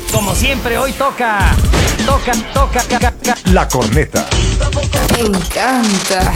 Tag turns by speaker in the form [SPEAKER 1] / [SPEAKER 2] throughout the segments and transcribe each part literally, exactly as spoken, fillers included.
[SPEAKER 1] Como siempre, hoy toca, toca, toca, toca, toca.
[SPEAKER 2] La corneta.
[SPEAKER 3] Me encanta.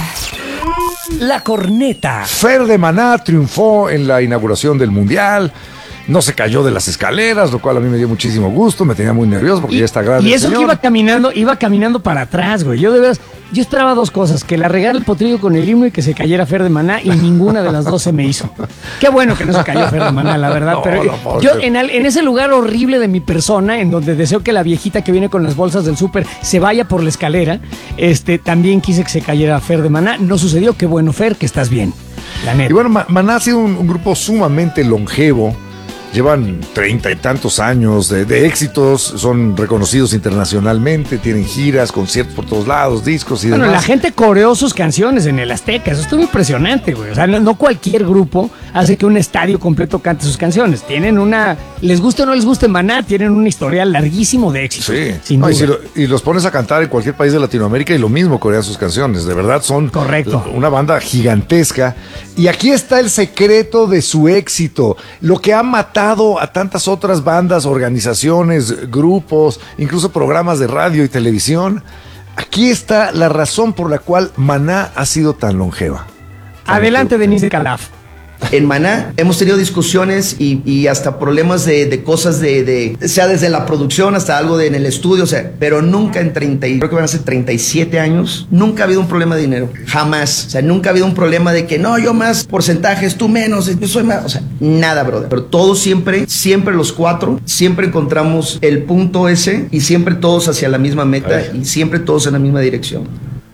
[SPEAKER 1] La corneta.
[SPEAKER 2] Fer de Maná triunfó en la inauguración del Mundial. No se cayó de las escaleras, lo cual a mí me dio muchísimo gusto. Me tenía muy nervioso porque
[SPEAKER 1] Y,
[SPEAKER 2] ya está grande.
[SPEAKER 1] y eso
[SPEAKER 2] el
[SPEAKER 1] que iba caminando, iba caminando para atrás, güey. Yo de veras, yo esperaba dos cosas: que la regara el potrillo con el himno y que se cayera Fer de Maná, y ninguna de las dos se me hizo. Qué bueno que no se cayó Fer de Maná, la verdad.
[SPEAKER 2] No,
[SPEAKER 1] pero
[SPEAKER 2] no,
[SPEAKER 1] yo en, al, en ese lugar horrible de mi persona, en donde deseo que la viejita que viene con las bolsas del súper se vaya por la escalera, este, también quise que se cayera Fer de Maná. No sucedió. Qué bueno, Fer, que estás bien. La neta.
[SPEAKER 2] Y bueno, Maná ha sido un, un grupo sumamente longevo. Llevan treinta y tantos años de, de éxitos, son reconocidos internacionalmente, tienen giras, conciertos por todos lados, discos y
[SPEAKER 1] Bueno,
[SPEAKER 2] demás.
[SPEAKER 1] la gente coreó sus canciones en el Azteca, eso estuvo impresionante, güey. O sea, no, no cualquier grupo hace que un estadio completo cante sus canciones. Tienen una, les guste o no les guste Maná, tienen un historial larguísimo de éxito.
[SPEAKER 2] Sí,
[SPEAKER 1] sin
[SPEAKER 2] no,
[SPEAKER 1] duda.
[SPEAKER 2] y, si lo, y los pones a cantar en cualquier país de Latinoamérica y lo mismo corean sus canciones, de verdad son
[SPEAKER 1] Correcto.
[SPEAKER 2] una banda gigantesca. Y aquí está el secreto de su éxito, lo que ha matado a tantas otras bandas, organizaciones, grupos, incluso programas de radio y televisión. Aquí está la razón por la cual Maná ha sido tan longeva.
[SPEAKER 1] Adelante, Denise Calaf.
[SPEAKER 4] En Maná hemos tenido discusiones y, y hasta problemas de, de cosas de, de, sea desde la producción hasta algo de, en el estudio, o sea, pero nunca en treinta, creo que van a ser treinta y siete años, nunca ha habido un problema de dinero, jamás, o sea, nunca ha habido un problema de que no, yo más porcentajes, tú menos, yo soy más, o sea, nada, brother, pero todos siempre, siempre los cuatro, siempre encontramos el punto ese y siempre todos hacia la misma meta
[SPEAKER 2] Ay.
[SPEAKER 4] y siempre todos en la misma dirección.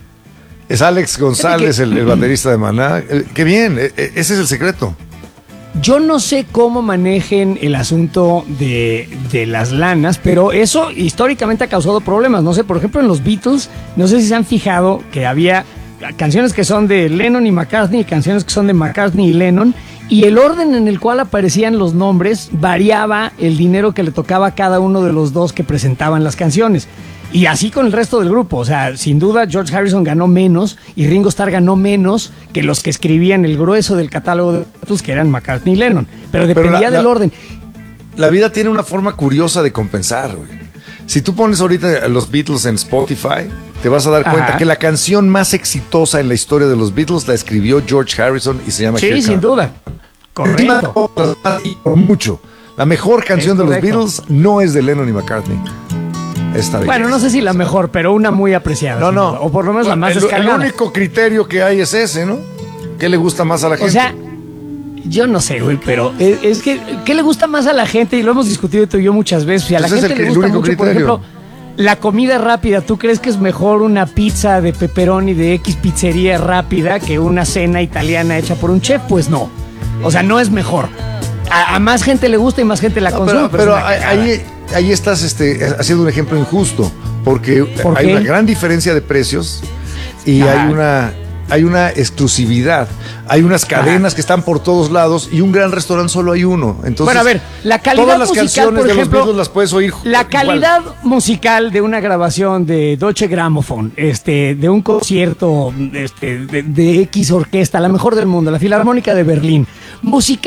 [SPEAKER 2] Es Alex González, el, el baterista de Maná. Eh, qué bien, eh, eh, ese es el secreto.
[SPEAKER 1] Yo no sé cómo manejen el asunto de, de las lanas, pero eso históricamente ha causado problemas. No sé, por ejemplo, en los Beatles, no sé si se han fijado que había canciones que son de Lennon y McCartney y canciones que son de McCartney y Lennon, y el orden en el cual aparecían los nombres variaba el dinero que le tocaba a cada uno de los dos que presentaban las canciones. Y así con el resto del grupo, o sea, sin duda George Harrison ganó menos y Ringo Starr ganó menos que los que escribían el grueso del catálogo de Beatles, que eran McCartney y Lennon, pero dependía
[SPEAKER 2] Pero la-
[SPEAKER 1] del
[SPEAKER 2] la-
[SPEAKER 1] orden.
[SPEAKER 2] La vida tiene una forma curiosa de compensar, güey. Si tú pones ahorita a los Beatles en Spotify, te vas a dar cuenta
[SPEAKER 1] Ajá.
[SPEAKER 2] que la canción más exitosa en la historia de los Beatles la escribió George Harrison y se llama
[SPEAKER 1] Sí,
[SPEAKER 2] Here
[SPEAKER 1] sin
[SPEAKER 2] Comes.
[SPEAKER 1] duda. Correcto.
[SPEAKER 2] Y por mucho. La mejor canción
[SPEAKER 1] Es
[SPEAKER 2] de los
[SPEAKER 1] correcto.
[SPEAKER 2] Beatles no es de Lennon y McCartney. Esta
[SPEAKER 1] Bueno,
[SPEAKER 2] belleza.
[SPEAKER 1] no sé si la mejor, pero una muy apreciada.
[SPEAKER 2] No,
[SPEAKER 1] sin
[SPEAKER 2] no.
[SPEAKER 1] duda. O por lo menos la más
[SPEAKER 2] el,
[SPEAKER 1] descargada.
[SPEAKER 2] el único criterio que hay es ese, ¿no? ¿Qué le gusta más a la gente?
[SPEAKER 1] O sea, yo no sé, güey, pero es, es que, ¿qué le gusta más a la gente? Y lo hemos discutido tú y yo muchas veces. Y a la
[SPEAKER 2] Pues es
[SPEAKER 1] gente
[SPEAKER 2] el-
[SPEAKER 1] le
[SPEAKER 2] el
[SPEAKER 1] gusta
[SPEAKER 2] único
[SPEAKER 1] mucho, por
[SPEAKER 2] criterio.
[SPEAKER 1] ejemplo, la comida rápida. ¿Tú crees que es mejor una pizza de pepperoni de X pizzería rápida que una cena italiana hecha por un chef? Pues no. O sea, no es mejor. A, a más gente le gusta y más gente la
[SPEAKER 2] No,
[SPEAKER 1] consume.
[SPEAKER 2] pero pero
[SPEAKER 1] es una cagada.
[SPEAKER 2] ahí, ahí estás este, haciendo un ejemplo injusto, porque
[SPEAKER 1] ¿Por
[SPEAKER 2] hay
[SPEAKER 1] qué?
[SPEAKER 2] una gran diferencia de precios y
[SPEAKER 1] Ajá.
[SPEAKER 2] hay una, hay una exclusividad. Hay unas cadenas que están por todos lados y un gran restaurante solo hay uno. Entonces,
[SPEAKER 1] Bueno, a ver, la calidad
[SPEAKER 2] todas las
[SPEAKER 1] musical,
[SPEAKER 2] canciones
[SPEAKER 1] por
[SPEAKER 2] de
[SPEAKER 1] ejemplo,
[SPEAKER 2] los Beatles las puedes oír
[SPEAKER 1] La
[SPEAKER 2] igual.
[SPEAKER 1] calidad musical de una grabación de Deutsche Grammophon, este, de un concierto este, de, de X orquesta, la mejor del mundo, la Filarmónica de Berlín, musical